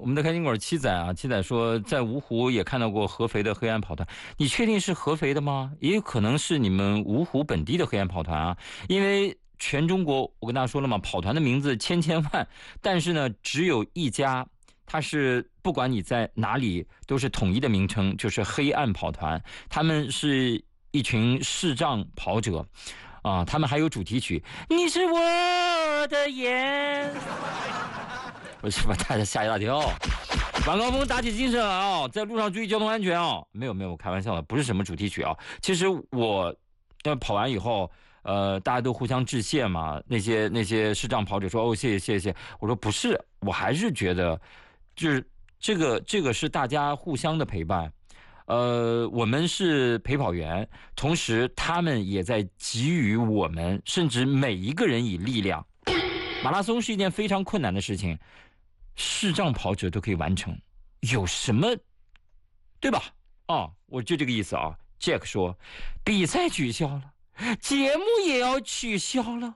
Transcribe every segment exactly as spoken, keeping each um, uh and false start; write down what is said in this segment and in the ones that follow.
们的开心果七仔啊，七仔说在芜湖也看到过合肥的黑暗跑团，你确定是合肥的吗？也有可能是你们芜湖本地的黑暗跑团啊，因为全中国我跟大家说了嘛，跑团的名字千千万，但是呢，只有一家，它是不管你在哪里都是统一的名称，就是黑暗跑团，他们是一群视障跑者。啊，他们还有主题曲，你是我的眼，我是把大家吓一大跳。晚高峰打起精神来啊，在路上注意交通安全啊！没有没有，开玩笑的，不是什么主题曲啊。其实我要跑完以后，呃，大家都互相致谢嘛。那些那些视障跑者说：“哦，谢谢谢谢。”我说：“不是，我还是觉得，就是这个这个是大家互相的陪伴。”呃，我们是陪跑员，同时他们也在给予我们，甚至每一个人以力量。马拉松是一件非常困难的事情，视障跑者都可以完成，有什么，对吧？啊，我就这个意思啊。Jack 说，比赛取消了，节目也要取消了。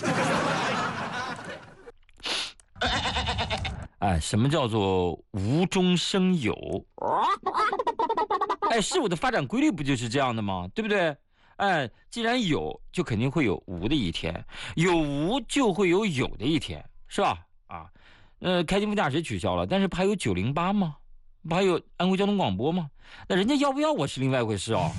哎，什么叫做无中生有？哎，事物的发展规律不就是这样的吗？对不对？哎，既然有，就肯定会有无的一天；有无就会有有的一天，是吧？啊，呃，开心副驾驶取消了，但是不还有九零八吗？不还有安徽交通广播吗？那人家要不要我是另外一回事哦。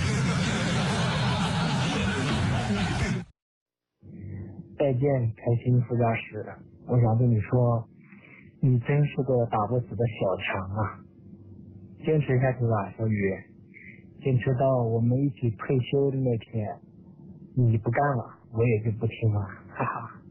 再见，开心副驾驶，我想对你说，你真是个打不死的小强啊！坚持下去吧，小雨，坚持到我们一起退休的那天，你不干了，我也就不听了，哈哈。